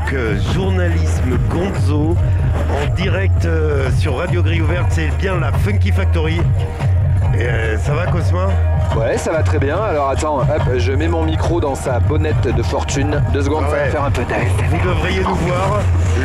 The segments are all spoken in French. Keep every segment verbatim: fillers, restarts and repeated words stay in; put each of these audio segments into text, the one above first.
donc euh, journalisme Gonzo en direct euh, sur Radio Grille Ouverte, c'est bien la Funky Factory. Et, euh, ça va Cosma ? Ouais, ça va très bien. Alors attends, hop, je mets mon micro dans sa bonnette de fortune. Deux secondes, Ah ouais. Ça va faire un peu d'air. Vous devriez nous voir.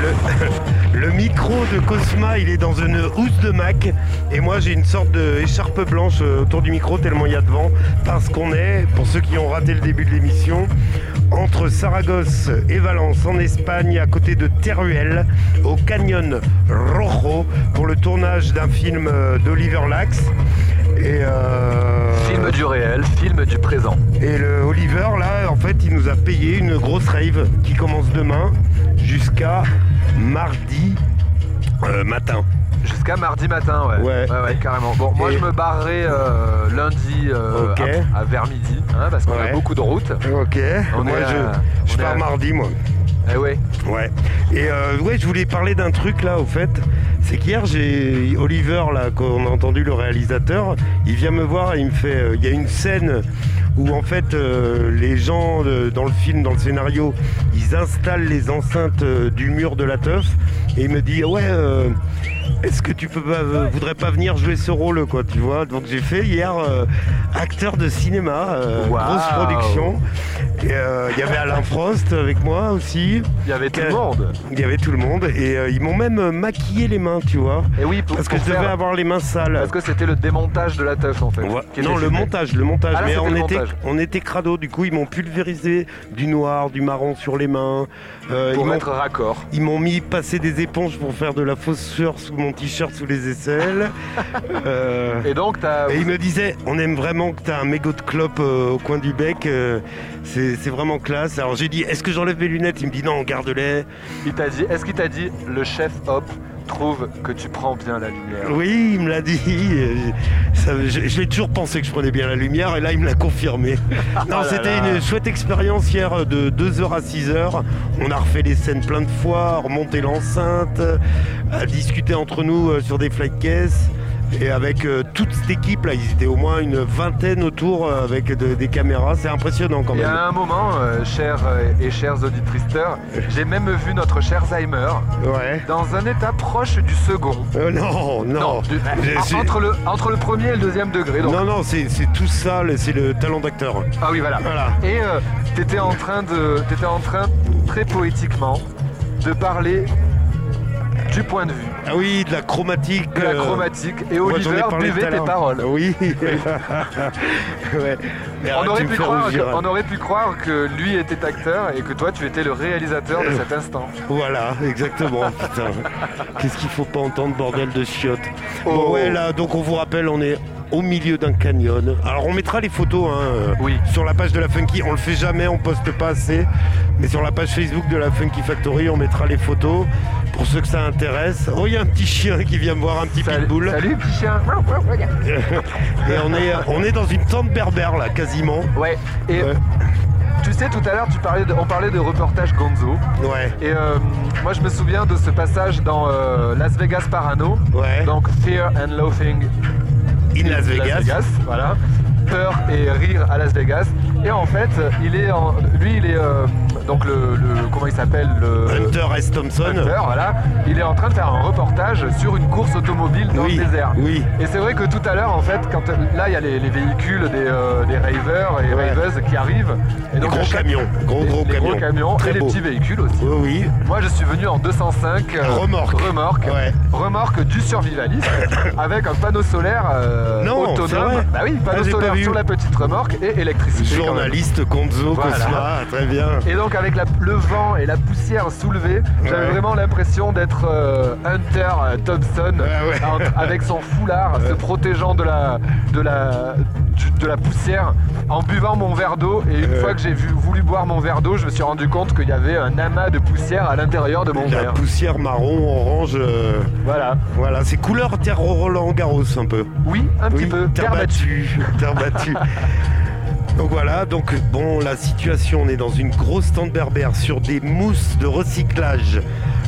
Le, le micro de Cosma, il est dans une housse de Mac. Et moi, j'ai une sorte d'écharpe blanche autour du micro, tellement il y a de vent. Parce qu'on est, pour ceux qui ont raté le début de l'émission, entre Saragosse et Valence, en Espagne, à côté de Teruel, au Canyon Rojo, pour le tournage d'un film d'Oliver Lax. Et euh... Film du réel, film du présent. Et le Oliver, là, en fait, il nous a payé une grosse rave qui commence demain jusqu'à mardi euh, matin. Jusqu'à mardi matin, ouais. Ouais, ouais, ouais carrément. Bon, moi, et... je me barrerai euh, lundi euh, okay. à, à vers midi, hein, parce qu'on ouais. a beaucoup de routes. Ok, on moi, est, je, euh, je pars est... mardi, moi. Eh ouais. Ouais. Et euh, ouais, je voulais parler d'un truc là, au fait. C'est qu'hier, j'ai Oliver, là, qu'on a entendu, le réalisateur, il vient me voir et il me fait. Euh, il y a une scène où en fait, euh, les gens de, dans le film, dans le scénario, ils installent les enceintes euh, du mur de la teuf et il me dit ouais. Euh, Est-ce que tu peux pas, euh, voudrais pas venir jouer ce rôle, quoi, tu vois? Donc j'ai fait hier euh, acteur de cinéma, euh, wow. grosse production. Il euh, y avait Alain Prost avec moi aussi. Il y avait tout le monde. Il y avait tout le monde et euh, ils m'ont même maquillé les mains, tu vois. Et oui, pour, parce que pour je devais faire... avoir les mains sales. Parce que c'était le démontage de la teuf en fait. Ouais. Non, le montage, le montage. Ah, là, mais on le était, montage. on était crado. Du coup, ils m'ont pulvérisé du noir, du marron sur les mains. Euh, pour être raccord. Ils m'ont mis passer des éponges pour faire de la fausse sueur sous mon t-shirt, sous les aisselles. euh... Et donc, t'as. Et ils me disaient, on aime vraiment que t'as un mégot de clope euh, au coin du bec. Euh, c'est, c'est vraiment classe. Alors j'ai dit, est-ce que j'enlève mes lunettes? Il me dit non, garde-les. Il t'a dit, est-ce qu'il t'a dit, le chef hop trouve que tu prends bien la lumière? Oui, il me l'a dit. Ça, je, je l'ai toujours pensé que je prenais bien la lumière et là il me l'a confirmé. Non, oh c'était là. une chouette expérience hier de deux heures à six heures. On a refait les scènes plein de fois, remonté l'enceinte, à discuter entre nous sur des flight cases. Et avec euh, toute cette équipe là, ils étaient au moins une vingtaine autour euh, avec de, des caméras, c'est impressionnant quand même. Il y a un moment, euh, chers euh, et chers auditeurs, j'ai même vu notre cher Zheimer ouais. dans un état proche du second. Euh, non, non. non du, en, entre, le, entre le premier et le deuxième degré. Donc. Non, non, c'est, c'est tout ça, c'est le talent d'acteur. Ah oui, voilà. voilà. Et euh, t'étais en train de, t'étais en train, très poétiquement, de parler du point de vue. Ah oui, de la chromatique. De la chromatique. Et Oliver buvait tes paroles. Oui. ouais. on, aurait pu croire que, on aurait pu croire que lui était acteur et que toi tu étais le réalisateur de cet instant. Voilà, exactement. Putain. Qu'est-ce qu'il faut pas entendre, bordel de chiottes. Oh. Bon ouais, là, donc on vous rappelle, on est au milieu d'un canyon. Alors on mettra les photos hein, oui. sur la page de la Funky. On le fait jamais, on poste pas assez. Mais sur la page Facebook de la Funky Factory, on mettra les photos pour ceux que ça intéresse. Oh, il y a un petit chien qui vient me voir, un petit salut, pitbull. Salut, petit chien. Et on est, on est dans une tente berbère là, quasiment. Ouais. Et ouais. Tu sais, tout à l'heure, tu parlais de, on parlait de reportage Gonzo. Ouais. Et euh, moi, je me souviens de ce passage dans euh, Las Vegas Parano. Ouais. Donc, Fear and Loathing in Las Vegas. Las Vegas, voilà. Peur et rire à Las Vegas. Et en fait, il est en, lui, il est euh, donc le, le comment il s'appelle le Hunter S. Thompson. Hunter, voilà. Il est en train de faire un reportage sur une course automobile dans oui, le désert. Oui. Et c'est vrai que tout à l'heure, en fait, quand là, il y a les, les véhicules des, euh, des ravers et ouais. raveuses qui arrivent. Et donc, les gros chaque, camions, gros les, gros les camions, gros camions très et beau. Les petits véhicules aussi. Oui, oui. Moi, je suis venu en deux cent cinq euh, remorque, remorque, ouais. remorque du survivaliste avec un panneau solaire euh, non, autonome. Bah oui, panneau ah, solaire sur la petite remorque et électricité. Journaliste Gonzo, voilà. Cosma, très bien. Et donc avec la, le vent et la poussière soulevée, j'avais ouais. vraiment l'impression d'être euh, Hunter euh, Thompson ouais, ouais. En, avec son foulard, ouais. se protégeant de la, de, la, de la poussière, en buvant mon verre d'eau. Et une ouais. fois que j'ai vu, voulu boire mon verre d'eau, je me suis rendu compte qu'il y avait un amas de poussière à l'intérieur de mon la verre. La poussière marron, orange. Euh, voilà. Voilà, c'est couleur terre Roland Garros un peu. Oui, un oui, petit peu. Terre battue. Terre battue. Donc voilà, donc bon, la situation, on est dans une grosse tente berbère sur des mousses de recyclage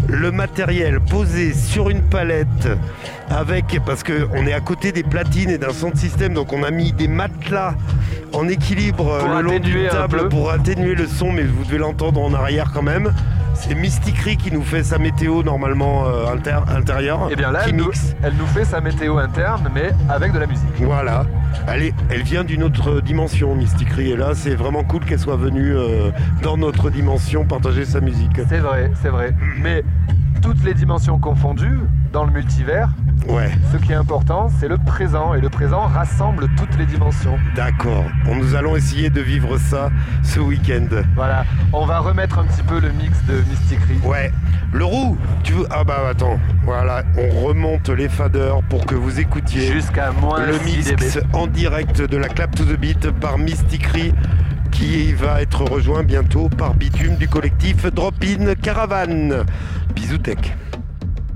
le matériel posé sur une palette avec, parce qu'on est à côté des platines et d'un sound system, donc on a mis des matelas en équilibre pour le long d'une table pour atténuer le son, mais vous devez l'entendre en arrière quand même. C'est Mysticry qui nous fait sa météo normalement euh, inter intérieure. Et bien là, qui elle nous, mixe. elle nous fait sa météo interne, mais avec de la musique. Voilà. Elle, est, elle vient d'une autre dimension, Mysticry. Et là, c'est vraiment cool qu'elle soit venue euh, dans notre dimension partager sa musique. C'est vrai, c'est vrai. Mais toutes les dimensions confondues, dans le multivers, ouais. Ce qui est important, c'est le présent. Et le présent rassemble toutes les dimensions. D'accord. Bon, nous allons essayer de vivre ça ce week-end. Voilà. On va remettre un petit peu le mix de Mysticry. Ouais. Le roux, tu veux... Ah bah attends. Voilà. On remonte les faders pour que vous écoutiez. Jusqu'à moins le mix en direct de la Clap to the Beat par Mysticry, qui va être rejoint bientôt par Bitume du collectif Drop In Caravan. Bisous tech.